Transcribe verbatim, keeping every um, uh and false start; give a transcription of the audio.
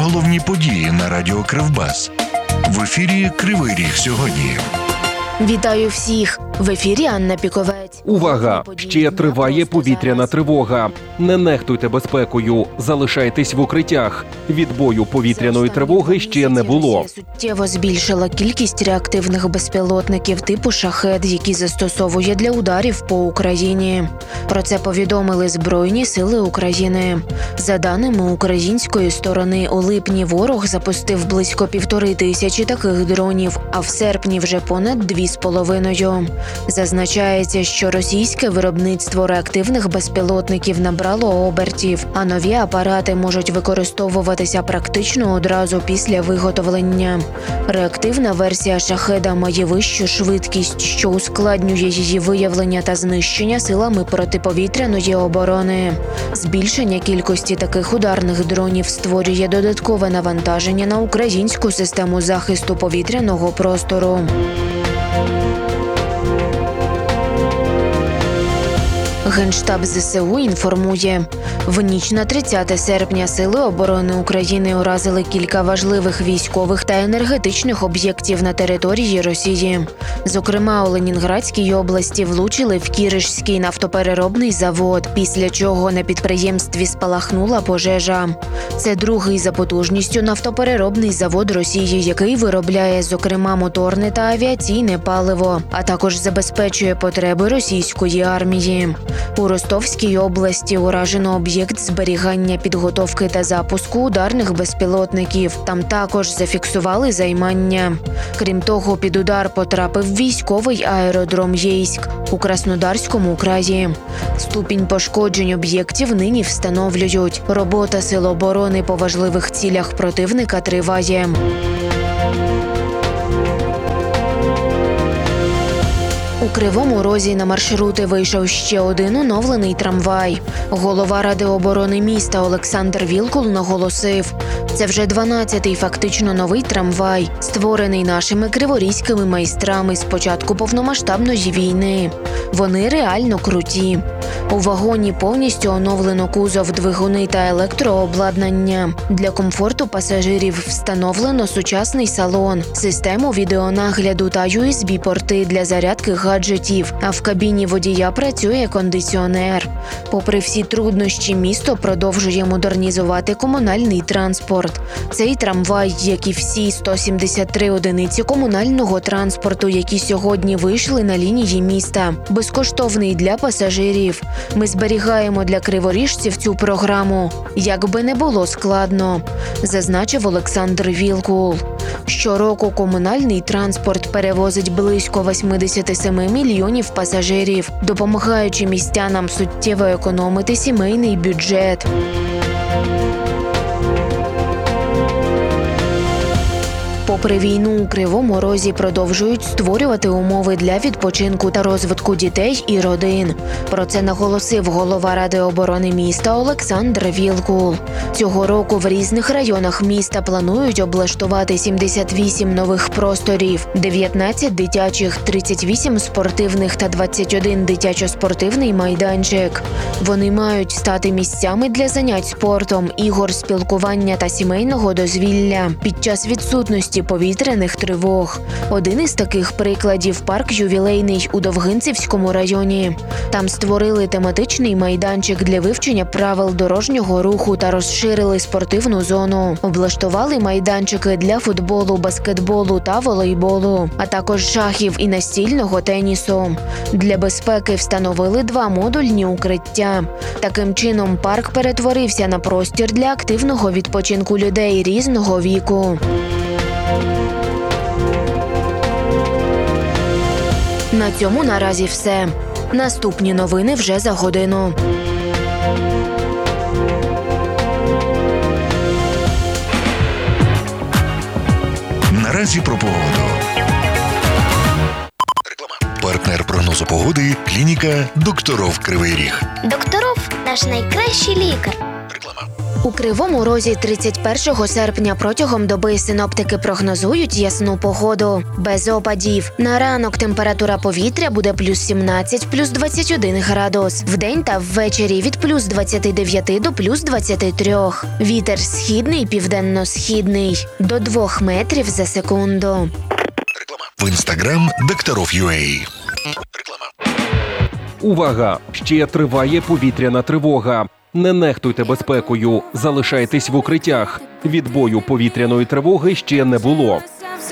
головні події на радіо Кривбас. В ефірі «Кривий Ріг сьогодні». Вітаю всіх! В ефірі Анна Піковець. Увага! Ще триває повітряна тривога. Не нехтуйте безпекою, залишайтесь в укриттях. Відбою повітряної тривоги ще не було. Суттєво збільшила кількість реактивних безпілотників типу «Шахед», які застосовує для ударів по Україні. Про це повідомили Збройні сили України. За даними української сторони, у липні ворог запустив близько півтори тисячі таких дронів, а в серпні вже понад дві з половиною. Зазначається, що російське виробництво реактивних безпілотників набрало обертів, а нові апарати можуть використовуватися практично одразу після виготовлення. Реактивна версія «Шахеда» має вищу швидкість, що ускладнює її виявлення та знищення силами протиповітряної оборони. Збільшення кількості таких ударних дронів створює додаткове навантаження на українську систему захисту повітряного простору. Генштаб ЗСУ інформує, в ніч на тридцяте серпня Сили оборони України уразили кілька важливих військових та енергетичних об'єктів на території Росії. Зокрема, у Ленінградській області влучили в Кіришський нафтопереробний завод, після чого на підприємстві спалахнула пожежа. Це другий за потужністю нафтопереробний завод Росії, який виробляє, зокрема, моторне та авіаційне паливо, а також забезпечує потреби російської армії. У Ростовській області уражено об'єкт зберігання, підготовки та запуску ударних безпілотників. Там також зафіксували займання. Крім того, під удар потрапив військовий аеродром Єйськ у Краснодарському краї. Ступінь пошкоджень об'єктів нині встановлюють. Робота Сил оборони по важливих цілях противника триває. У Кривому Розі на маршрути вийшов ще один оновлений трамвай. Голова Ради оборони міста Олександр Вілкул наголосив, це вже дванадцятий фактично новий трамвай, створений нашими криворізькими майстрами з початку повномасштабної війни. Вони реально круті. У вагоні повністю оновлено кузов, двигуни та електрообладнання. Для комфорту пасажирів встановлено сучасний салон, систему відеонагляду та ю ес бі-порти для зарядки гаджетів, а в кабіні водія працює кондиціонер. Попри всі труднощі, місто продовжує модернізувати комунальний транспорт. Цей трамвай, як і всі сто сімдесят три одиниці комунального транспорту, які сьогодні вийшли на лінії міста, безкоштовний для пасажирів. Ми зберігаємо для криворіжців цю програму, як би не було складно, зазначив Олександр Вілкул. Щороку комунальний транспорт перевозить близько вісімдесят сім мільйонів пасажирів, допомагаючи містянам суттєво економити сімейний бюджет. Попри війну, у Кривому Розі продовжують створювати умови для відпочинку та розвитку дітей і родин. Про це наголосив голова Ради оборони міста Олександр Вілкул. Цього року в різних районах міста планують облаштувати сімдесят вісім нових просторів, дев'ятнадцять дитячих, тридцять вісім спортивних та двадцять один дитячо-спортивний майданчик. Вони мають стати місцями для занять спортом, ігор, спілкування та сімейного дозвілля під час відсутності повітряних тривог. Один із таких прикладів – парк «Ювілейний» у Довгинцівському районі. Там створили тематичний майданчик для вивчення правил дорожнього руху та розширили спортивну зону. Облаштували майданчики для футболу, баскетболу та волейболу, а також шахів і настільного тенісу. Для безпеки встановили два модульні укриття. Таким чином, парк перетворився на простір для активного відпочинку людей різного віку. На цьому наразі все. Наступні новини вже за годину. Наразі про погоду. Реклама. Партнер прогнозу погоди – клініка «Докторов Кривий Ріг». Докторов – наш найкращий лікар. Реклама. У Кривому Розі тридцять першого серпня протягом доби синоптики прогнозують ясну погоду. Без опадів. На ранок температура повітря буде плюс сімнадцять, плюс двадцять один градус. Вдень та ввечері від плюс двадцяти дев'яти до плюс двадцяти трьох. Вітер східний, південно-східний. До двох метрів за секунду. В інстаграм докторов ю ей. Увага! Ще триває повітряна тривога. Не нехтуйте безпекою, залишайтесь в укриттях. Відбою повітряної тривоги ще не було.